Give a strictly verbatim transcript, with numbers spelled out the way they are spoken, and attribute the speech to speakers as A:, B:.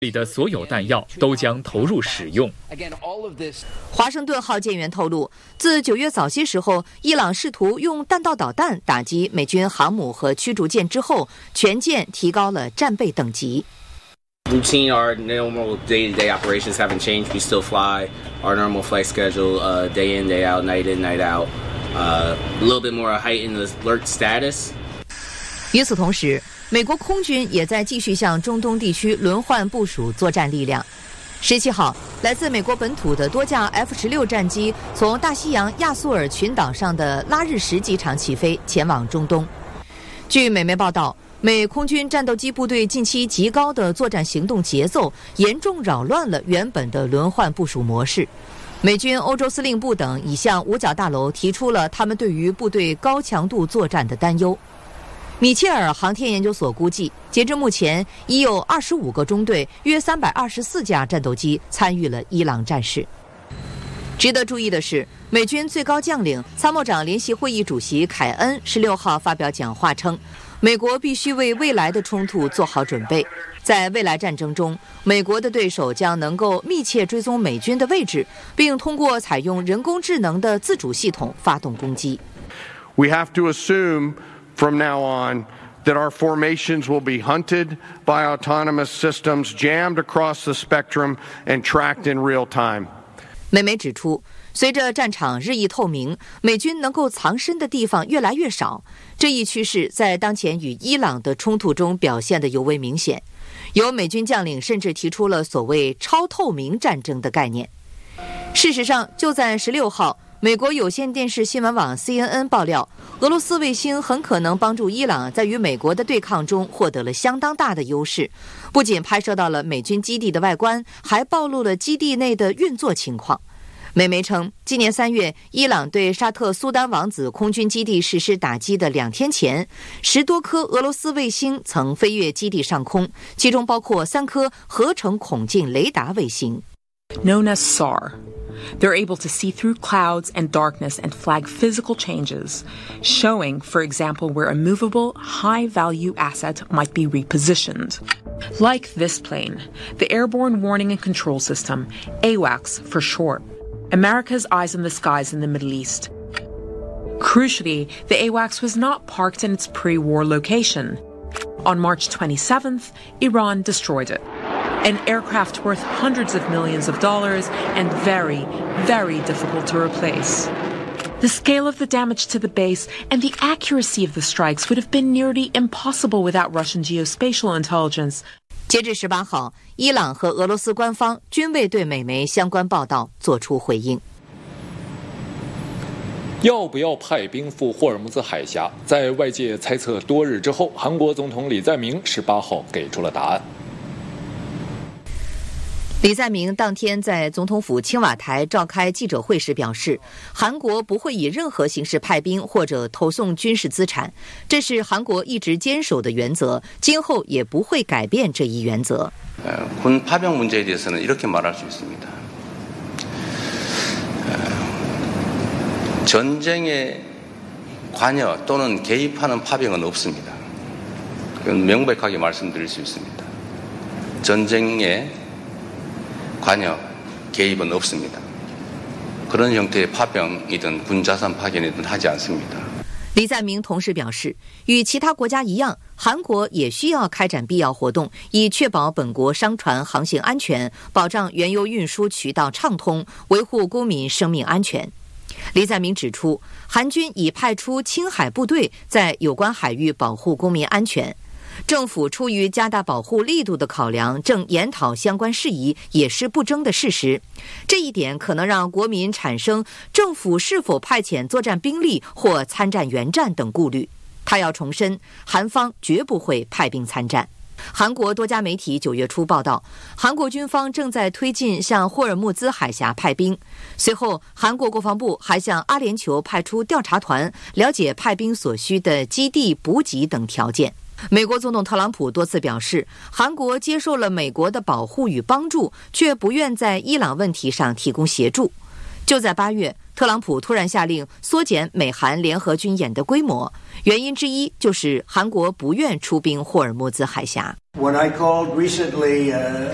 A: 里的所有弹药都将投入使用。
B: 华盛顿号舰员透露，自九月早些时候，伊朗试图用弹道导弹打击美军航母和驱逐舰之后，全舰提高了战备等级。
C: Routine, our normal day-to-day operations haven't changed. We still fly our normal flight schedule, uh, day in, day out, night in, night out. Uh, a little bit more heightened alert status.
B: 与此同时，美国空军也在继续向中东地区轮换部署作战力量。十七号，来自美国本土的多架 F 十六 战机从大西洋亚速尔群岛上的拉日什机场起飞，前往中东。据美媒报道，美空军战斗机部队近期极高的作战行动节奏，严重扰乱了原本的轮换部署模式。美军欧洲司令部等已向五角大楼提出了他们对于部队高强度作战的担忧。米切尔航天研究所估计，截至目前已有二十五个中队，约三百二十四架战斗机参与了伊朗战事。值得注意的是，美军最高将领、参谋长联席会议主席凯恩十六号发表讲话称，美国必须为未来的冲突做好准备。在未来战争中，美国的对手将能够密切追踪美军的位置，并通过采用人工智能的自主系统发动攻击。
D: We have to assume from now on that our formations will be hunted by autonomous systems jammed across the spectrum and tracked in real time.
B: 美媒指出，随着战场日益透明，美军能够藏身的地方越来越少。这一趋势在当前与伊朗的冲突中表现得尤为明显。有美军将领甚至提出了所谓超透明战争的概念。事实上，就在十六号，美国有线电视新闻网 C N N 爆料，俄罗斯卫星很可能帮助伊朗在与美国的对抗中获得了相当大的优势，不仅拍摄到了美军基地的外观，还暴露了基地内的运作情况。美媒称，今年三月，伊朗对沙特苏丹王子空军基地实施打击的两天前，十多颗俄罗斯卫星曾飞越基地上空，其中包括三颗合成孔径雷达卫星。
E: Known as S A R, they're able to see through clouds and darkness and flag physical changes, showing, for example, where a movable, high-value asset might be repositioned. Like this plane, the Airborne Warning and Control System, A WACS for short, America's eyes in the skies in the Middle East. Crucially, the A WACS was not parked in its pre-war location. On March twenty-seventh, Iran destroyed it. An aircraft worth hundreds of millions of dollars and very, very difficult to replace. The scale of the damage to the base and the accuracy of the strikes would have been nearly impossible without Russian geospatial intelligence.
B: 截至十八号，伊朗和俄罗斯官方均未对美媒相关报道作出回应。
F: 要不要派兵赴霍尔木兹海峡？在外界猜测多日之后，韩国总统李在明十八号给出了答案。
B: 李在明当天在总统府青瓦台召开记者会时表示，韩国不会以任何形式派兵或者投送军事资产，这是韩国一直坚守的原则，今后也不会改变这一原则。
G: 군 파병 문제에 대해서는 이렇게 말할 수 있습니다. 전쟁에 관여 또는 개입하는 파병은 없습니다. 그건 명백하게 말씀드릴 수 있습니다. 전쟁에 관여, 개입은 없습니다. 그런 형태의 파병이든 군자산 파견이든 하지 않습니다.
B: 李在明同时表示，与其他国家一样，韩国也需要开展必要活动，以确保本国商船航行安全，保障原油运输渠道畅通，维护公民生命安全。李在明指出，韩军已派出青海部队在有关海域保护公民安全。政府出于加大保护力度的考量，正研讨相关事宜，也是不争的事实。这一点可能让国民产生政府是否派遣作战兵力或参战援战等顾虑。他要重申，韩方绝不会派兵参战。韩国多家媒体九月初报道，韩国军方正在推进向霍尔木兹海峡派兵。随后，韩国国防部还向阿联酋派出调查团，了解派兵所需的基地、补给等条件。美国总统特朗普多次表示，韩国接受了美国的保护与帮助，却不愿在伊朗问题上提供协助。就在八月，特朗普突然下令缩减美韩联合军演的规模，原因之一就是韩国不愿出兵霍尔木兹海峡。
H: When I called recently, uh